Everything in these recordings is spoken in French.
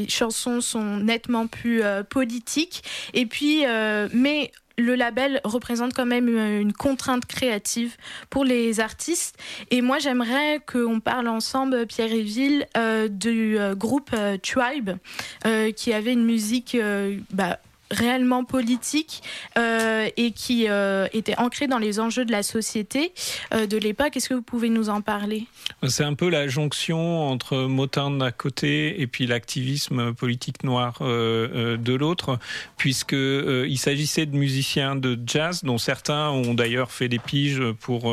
les chansons sont nettement plus politiques. Et puis, mais le label représente quand même une contrainte créative pour les artistes. Et moi, j'aimerais qu'on parle ensemble, Pierre et Ville, du groupe Tribe, qui avait une musique réellement politique et qui était ancrée dans les enjeux de la société de l'époque. Est-ce que vous pouvez nous en parler ? C'est un peu la jonction entre Motown d'un côté et puis l'activisme politique noir de l'autre, puisque il s'agissait de musiciens de jazz dont certains ont d'ailleurs fait des piges pour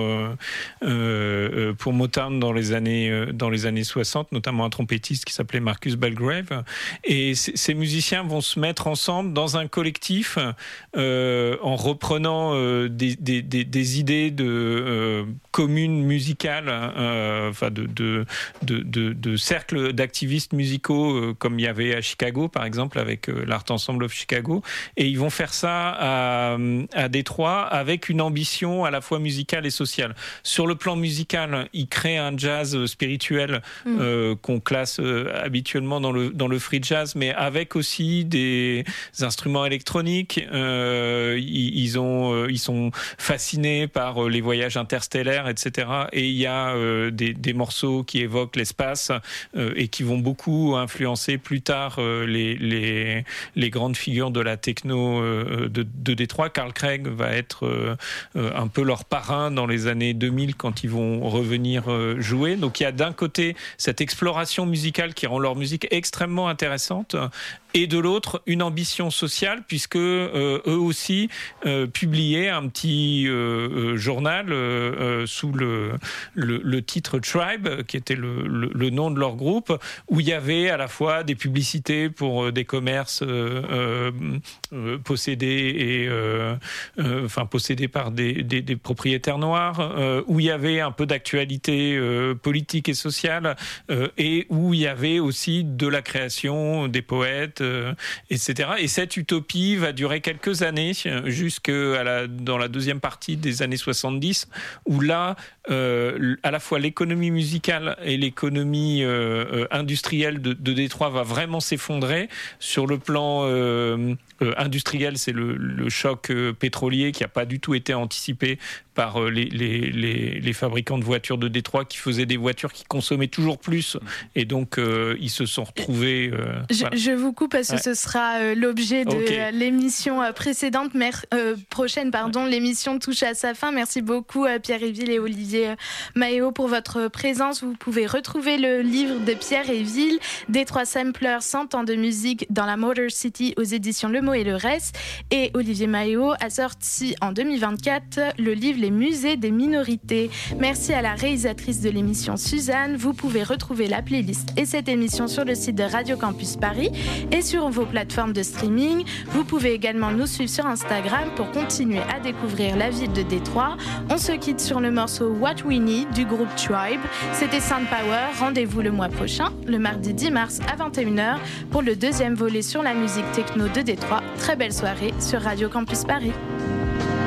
Motown dans les années 60, notamment un trompettiste qui s'appelait Marcus Belgrave. Et ces musiciens vont se mettre ensemble dans un collectif en reprenant des idées de communes musicales, de cercles d'activistes musicaux comme il y avait à Chicago par exemple avec l'Art Ensemble of Chicago, et ils vont faire ça à Détroit avec une ambition à la fois musicale et sociale. Sur le plan musical, ils créent un jazz spirituel qu'on classe habituellement dans le free jazz, mais avec aussi des instruments électroniques. Ils sont fascinés par les voyages interstellaires, etc. Et il y a des morceaux qui évoquent l'espace et qui vont beaucoup influencer plus tard les grandes figures de la techno de Détroit. Carl Craig va être un peu leur parrain dans les années 2000 quand ils vont revenir jouer. Donc il y a d'un côté cette exploration musicale qui rend leur musique extrêmement intéressante, et de l'autre une ambition sociale, puisque eux aussi publiaient un petit journal sous le titre Tribe, qui était le nom de leur groupe, où il y avait à la fois des publicités pour des commerces possédés par des propriétaires noirs, où il y avait un peu d'actualité politique et sociale, et où il y avait aussi de la création, des poètes, etc. Et cette utopie va durer quelques années, dans la deuxième partie des années 70, où là, à la fois l'économie musicale et l'économie industrielle de Détroit va vraiment s'effondrer. Sur le plan industriel, c'est le choc pétrolier qui n'a pas du tout été anticipé par les fabricants de voitures de Détroit, qui faisaient des voitures qui consommaient toujours plus, et donc ils se sont retrouvés... Je vous coupe parce que ce sera l'objet de l'émission prochaine. L'émission touche à sa fin. Merci beaucoup Pierre-Éville et Olivier Maheo pour votre présence. Vous pouvez retrouver le livre de Pierre-Éville, Détroit Sampler, 100 ans de musique dans la Motor City, aux éditions Le Mot et le Reste. Et Olivier Maheo a sorti en 2024 le livre Les musées des minorités. Merci à la réalisatrice de l'émission Suzanne. Vous pouvez retrouver la playlist et cette émission sur le site de Radio Campus Paris et sur vos plateformes de streaming. Vous pouvez également nous suivre sur Instagram pour continuer à découvrir la ville de Détroit. On se quitte sur le morceau What We Need du groupe Tribe. C'était Sound Power. Rendez-vous le mois prochain, le mardi 10 mars à 21h pour le deuxième volet sur la musique techno de Détroit. Très belle soirée sur Radio Campus Paris.